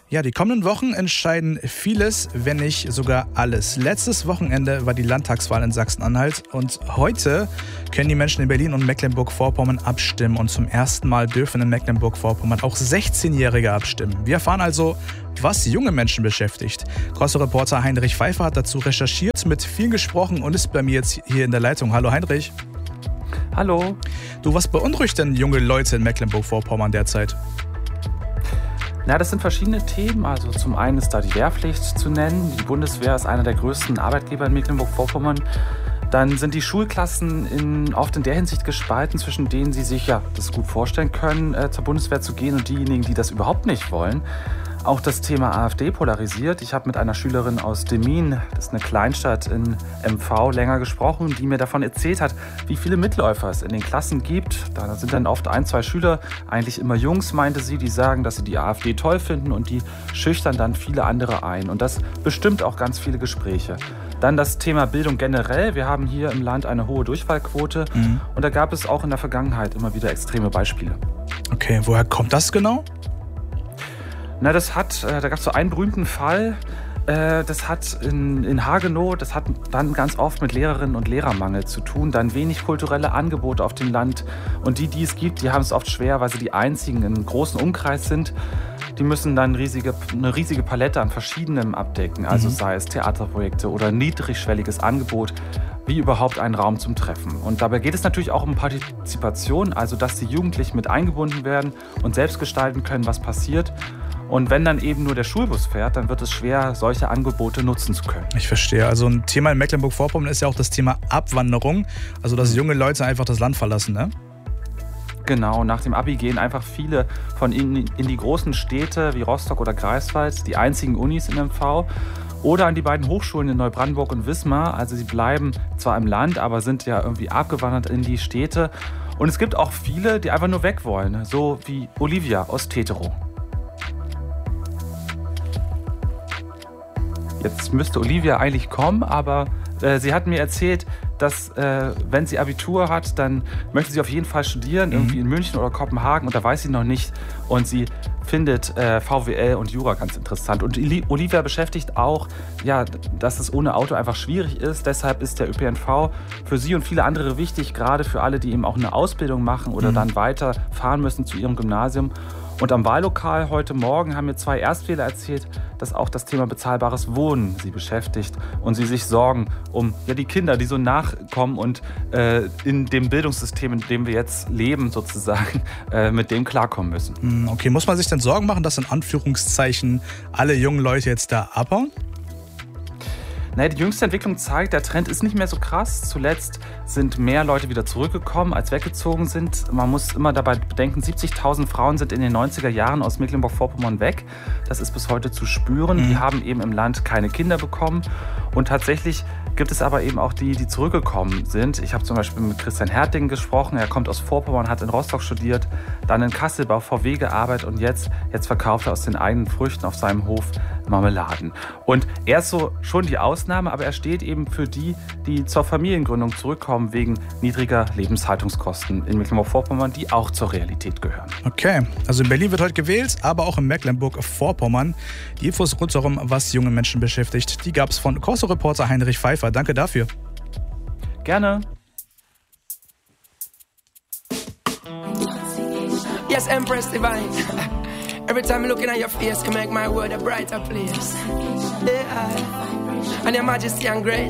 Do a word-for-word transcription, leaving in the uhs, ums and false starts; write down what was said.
Ja, die kommenden Wochen entscheiden vieles, wenn nicht sogar alles. Letztes Wochenende war die Landtagswahl in Sachsen-Anhalt und heute können die Menschen in Berlin und Mecklenburg-Vorpommern abstimmen. Und zum ersten Mal dürfen in Mecklenburg-Vorpommern auch sechzehnjährige abstimmen. Wir erfahren also, was junge Menschen beschäftigt. Corso-Reporter Heinrich Pfeiffer hat dazu recherchiert, mit vielen gesprochen und ist bei mir jetzt hier in der Leitung. Hallo Heinrich. Hallo. Du, was beunruhigt denn junge Leute in Mecklenburg-Vorpommern derzeit? Na, das sind verschiedene Themen. Also zum einen ist da die Wehrpflicht zu nennen. Die Bundeswehr ist einer der größten Arbeitgeber in Mecklenburg-Vorpommern. Dann sind die Schulklassen in, oft in der Hinsicht gespalten, zwischen denen sie sich ja das gut vorstellen können, äh, zur Bundeswehr zu gehen und diejenigen, die das überhaupt nicht wollen. Auch das Thema AfD polarisiert. Ich habe mit einer Schülerin aus Demmin, das ist eine Kleinstadt in M V, länger gesprochen, die mir davon erzählt hat, wie viele Mitläufer es in den Klassen gibt. Da sind dann oft ein, zwei Schüler, eigentlich immer Jungs, meinte sie, die sagen, dass sie die AfD toll finden und die schüchtern dann viele andere ein. Und das bestimmt auch ganz viele Gespräche. Dann das Thema Bildung generell. Wir haben hier im Land eine hohe Durchfallquote mhm. und da gab es auch in der Vergangenheit immer wieder extreme Beispiele. Okay, woher kommt das genau? Na, das hat, äh, da gab es so einen berühmten Fall, äh, das hat in, in Hagenow, das hat dann ganz oft mit Lehrerinnen und Lehrermangel zu tun, dann wenig kulturelle Angebote auf dem Land und die, die es gibt, die haben es oft schwer, weil sie die einzigen im großen Umkreis sind. Die müssen dann riesige, eine riesige Palette an Verschiedenem abdecken, also mhm. sei es Theaterprojekte oder niedrigschwelliges Angebot, wie überhaupt einen Raum zum Treffen. Und dabei geht es natürlich auch um Partizipation, also dass die Jugendlichen mit eingebunden werden und selbst gestalten können, was passiert. Und wenn dann eben nur der Schulbus fährt, dann wird es schwer, solche Angebote nutzen zu können. Ich verstehe. Also ein Thema in Mecklenburg-Vorpommern ist ja auch das Thema Abwanderung. Also dass junge Leute einfach das Land verlassen, ne? Genau, nach dem Abi gehen einfach viele von ihnen in die großen Städte wie Rostock oder Greifswald, die einzigen Unis in M V, oder an die beiden Hochschulen in Neubrandenburg und Wismar. Also sie bleiben zwar im Land, aber sind ja irgendwie abgewandert in die Städte. Und es gibt auch viele, die einfach nur weg wollen, so wie Olivia aus Teterow. Jetzt müsste Olivia eigentlich kommen, aber äh, sie hat mir erzählt, dass äh, wenn sie Abitur hat, dann möchte sie auf jeden Fall studieren, mhm. irgendwie in München oder Kopenhagen, und da weiß sie noch nicht. Und sie findet äh, V W L und Jura ganz interessant. Und Olivia beschäftigt auch, ja, dass es ohne Auto einfach schwierig ist. Deshalb ist der Ö P N V für sie und viele andere wichtig, gerade für alle, die eben auch eine Ausbildung machen oder mhm. dann weiter fahren müssen zu ihrem Gymnasium. Und am Wahllokal heute Morgen haben mir zwei Erstwähler erzählt, dass auch das Thema bezahlbares Wohnen sie beschäftigt und sie sich sorgen um ja, die Kinder, die so nachkommen und äh, in dem Bildungssystem, in dem wir jetzt leben, sozusagen, äh, mit dem klarkommen müssen. Okay, muss man sich denn Sorgen machen, dass in Anführungszeichen alle jungen Leute jetzt da abhauen? Naja, die jüngste Entwicklung zeigt, der Trend ist nicht mehr so krass. Zuletzt sind mehr Leute wieder zurückgekommen, als weggezogen sind. Man muss immer dabei bedenken, siebzigtausend Frauen sind in den neunziger Jahren aus Mecklenburg-Vorpommern weg. Das ist bis heute zu spüren. Mhm. Die haben eben im Land keine Kinder bekommen. Und tatsächlich gibt es aber eben auch die, die zurückgekommen sind. Ich habe zum Beispiel mit Christian Herting gesprochen. Er kommt aus Vorpommern, hat in Rostock studiert, dann in Kassel bei V W gearbeitet und jetzt, jetzt verkauft er aus den eigenen Früchten auf seinem Hof Marmeladen. Und er ist so schon die Ausnahme, aber er steht eben für die, die zur Familiengründung zurückkommen wegen niedriger Lebenshaltungskosten in Mecklenburg-Vorpommern, die auch zur Realität gehören. Okay, also in Berlin wird heute gewählt, aber auch in Mecklenburg-Vorpommern. Die Infos rundherum, was junge Menschen beschäftigt, die gab es von Corso-Reporter Heinrich Pfeiffer. Danke dafür. Gerne. Yes, Empress Divine. Every time looking at your face, you make my world a brighter place. Yeah. And your majesty and grace.